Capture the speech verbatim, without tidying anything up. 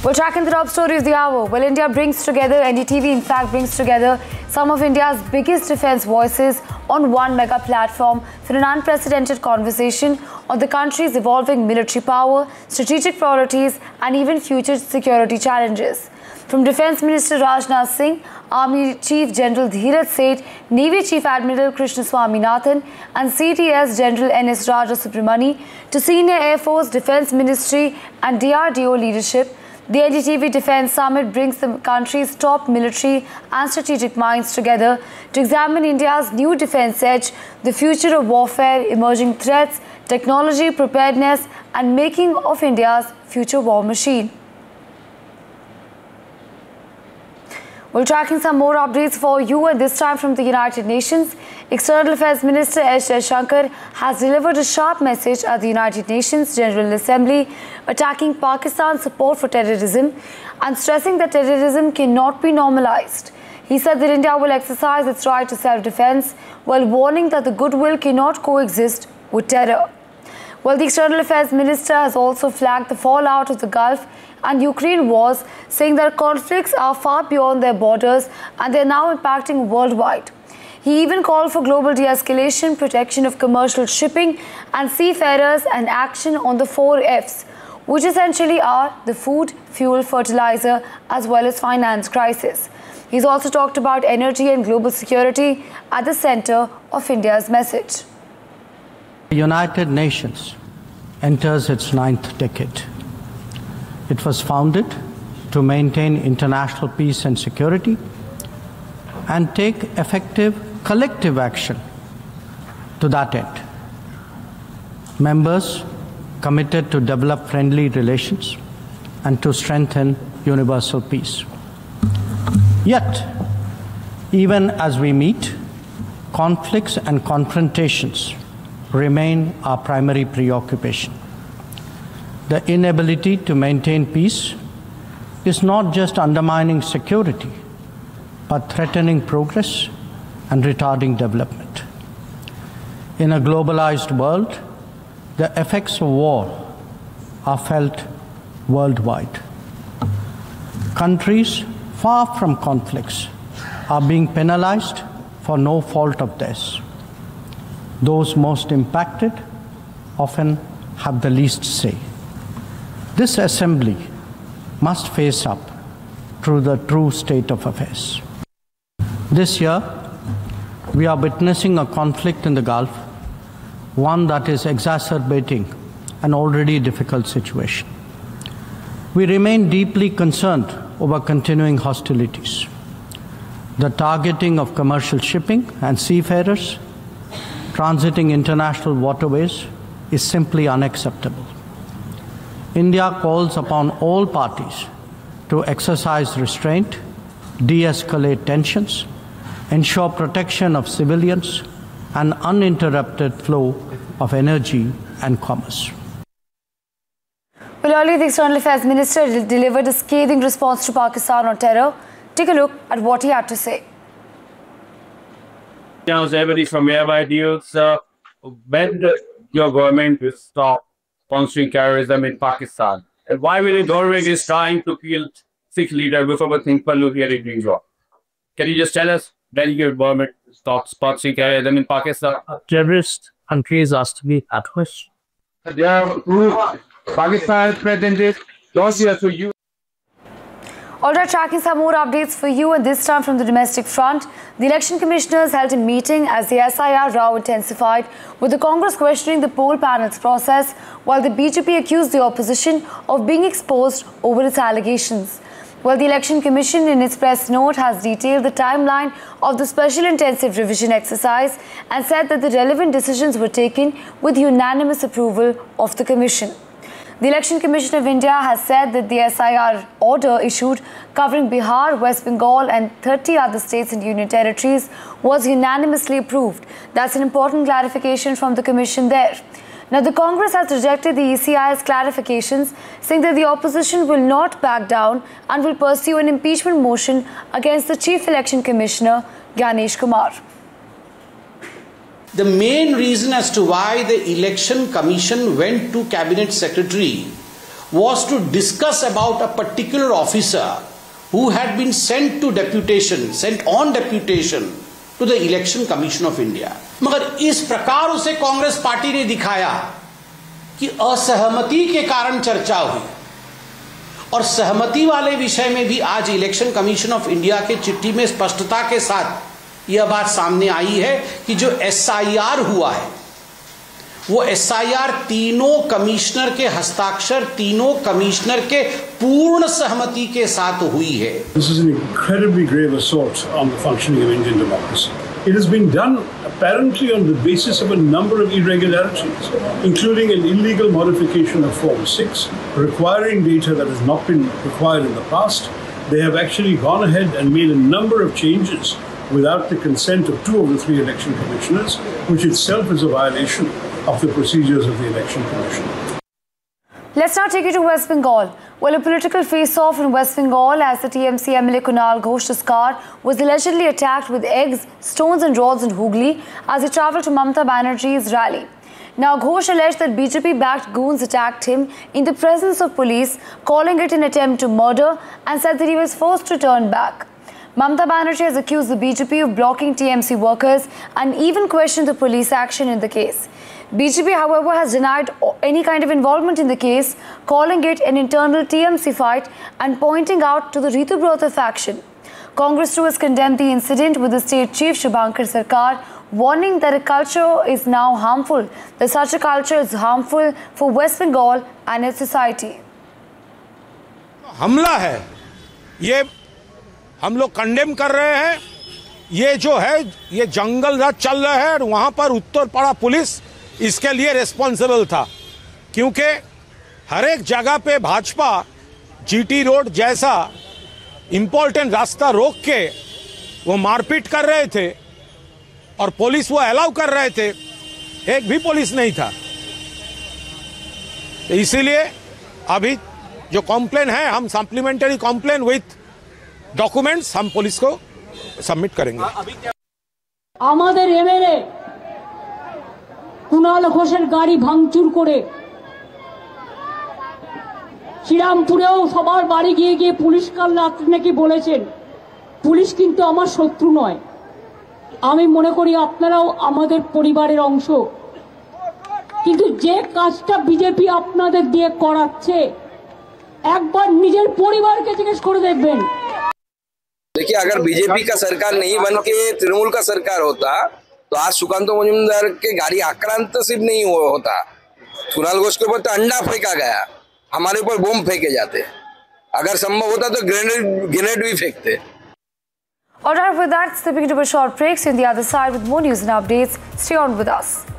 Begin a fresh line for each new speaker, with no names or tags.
We're tracking the top story of the hour. Well, India brings together, N D T V in fact brings together some of India's biggest defence voices on one mega platform for an unprecedented conversation on the country's evolving military power, strategic priorities and even future security challenges. From Defence Minister Rajnath Singh, Army Chief General Dheeraj Seth, Navy Chief Admiral Krishna Swaminathan and C T S General N S Raja Subramani to senior Air Force, Defence Ministry and D R D O leadership, the N D T V Defence Summit brings the country's top military and strategic minds together to examine India's new defence edge, the future of warfare, emerging threats, technology, preparedness and making of India's future war machine. We're tracking some more updates for you, and this time from the United Nations. External Affairs Minister S. Jaishankar has delivered a sharp message at the United Nations General Assembly, attacking Pakistan's support for terrorism and stressing that terrorism cannot be normalized. He said that India will exercise its right to self-defense while warning that the goodwill cannot coexist with terror. Well, the External Affairs Minister has also flagged the fallout of the Gulf and Ukraine wars, saying that conflicts are far beyond their borders and they are now impacting worldwide. He even called for global de-escalation, protection of commercial shipping and seafarers and action on the four F's, which essentially are the food, fuel, fertilizer as well as finance crisis. He's also talked about energy and global security at the center of India's message.
The United Nations enters its ninth decade. It was founded to maintain international peace and security and take effective collective action to that end. Members committed to develop friendly relations and to strengthen universal peace. Yet, even as we meet, conflicts and confrontations remain our primary preoccupation. The inability to maintain peace is not just undermining security, but threatening progress and retarding development. In a globalized world, the effects of war are felt worldwide. Countries far from conflicts are being penalized for no fault of theirs. Those most impacted often have the least say. This assembly must face up to the true state of affairs. This year, we are witnessing a conflict in the Gulf, one that is exacerbating an already difficult situation. We remain deeply concerned over continuing hostilities. The targeting of commercial shipping and seafarers transiting international waterways is simply unacceptable. India calls upon all parties to exercise restraint, de-escalate tensions, ensure protection of civilians, and uninterrupted flow of energy and commerce.
Well, earlier the External Affairs Minister delivered a scathing response to Pakistan on terror. Take a look at what he had to say.
Now, everybody from nearby deals, uh, when the, your government will stop sponsoring terrorism in Pakistan? And why will the government is trying to kill six leaders before think here in New York? Can you just tell us when your government stop sponsoring terrorism in Pakistan?
A terrorist country is asked to be at risk.
They are proved Pakistan's president, Georgia to you.
Alright, tracking some more updates for you, and this time from the domestic front. The election commissioners held a meeting as the S I R row intensified, with the Congress questioning the poll panel's process, while the B J P accused the opposition of being exposed over its allegations. Well, the Election Commission in its press note has detailed the timeline of the special intensive revision exercise and said that the relevant decisions were taken with unanimous approval of the Commission. The Election Commission of India has said that the S I R order issued covering Bihar, West Bengal and thirty other states and union territories was unanimously approved. That's an important clarification from the Commission there. Now, the Congress has rejected the E C I's clarifications, saying that the opposition will not back down and will pursue an impeachment motion against the Chief Election Commissioner, Gyanesh Kumar.
The main reason as to why the Election Commission went to Cabinet Secretary was to discuss about a particular officer who had been sent to deputation, sent on deputation to the Election Commission of India. मगर इस प्रकार उसे Congress party ने दिखाया कि असहमति के कारण चर्चा हुई, और सहमति वाले विषय में भी आज इलेक्शन कमीशन ऑफ इंडिया के चिट्ठी में स्पष्टता के साथ यह बात सामने आई है कि जो एस आई आर हुआ है वो एस आई आर तीनों कमिश्नर के हस्ताक्षर, तीनों कमिश्नर के पूर्ण सहमति के साथ हुई है.
This is an incredibly grave assault on the functioning of Indian democracy. It has been done apparently on the basis of a number of irregularities, including an illegal modification of Form six, requiring data that has not been required in the past. They have actually gone ahead and made a number of changes without the consent of two of the three election commissioners, which itself is a violation of the procedures of the Election Commission.
Let's now take you to West Bengal. Well, a political face-off in West Bengal as the T M C M L A Kunal Ghosh's car was allegedly attacked with eggs, stones and rods in Hooghly as he travelled to Mamata Banerjee's rally. Now, Ghosh alleged that B J P-backed goons attacked him in the presence of police, calling it an attempt to murder, and said that he was forced to turn back. Mamata Banerjee has accused the B J P of blocking T M C workers and even questioned the police action in the case. B J P, however, has denied any kind of involvement in the case, calling it an internal T M C fight and pointing out to the Ritu Brota faction. Congress too has condemned the incident, with the state chief Shubhankar Sarkar warning that a culture is now harmful, that such a culture is harmful for West Bengal and its society.
हमला है, ये हम लोग condemn कर रहे हैं. ये जो है ये जंगल राज चल रहा है और वहाँ पर उत्तर पड़ा पुलिस इसके लिए रिस्पॉन्सिबल था, क्योंकि हर एक जगह पे भाजपा जीटी रोड जैसा इम्पोर्टेंट रास्ता रोक के वो मारपीट कर रहे थे और पुलिस वो अलाउ कर रहे थे. एक भी पुलिस नहीं था. तो इसीलिए अभी जो कॉम्प्लेन है, हम सप्लीमेंटरी कॉम्प्लेन विथ डॉक्यूमेंट्स हम पुलिस को सबमिट करेंगे.
আমাদের এমএলএ কুণাল ঘোষের গাড়ি ভাঙচুর করে শ্রীরামপুরেও সবার বাড়ি গিয়ে গিয়ে পুলিশ কাল রাত্রে নাকি বলেছেন পুলিশ কিন্তু আমার শত্রু নয়. আমি মনে করি আপনারাও আমাদের পরিবারের অংশ, কিন্তু যে কাজটা বিজেপি আপনাদের দিয়ে করাচ্ছে একবার নিজের পরিবারকে জিজ্ঞেस করে দেখবেন.
देखिए, अगर बीजेपी का सरकार नहीं बन के तृणमूल का सरकार होता तो आज सुकांत मजुमदार के गाड़ी आक्रांत सिर्फ नहीं होता, कुणाल घोष के ऊपर तो अंडा फेंका गया, हमारे ऊपर बम फेंके जाते. अगर संभव होता तो ग्रेनेड ग्रेनेड भी फेंकते.
Alright, with that, stepping into a short break. So on the other side with more news and updates. Stay on with us.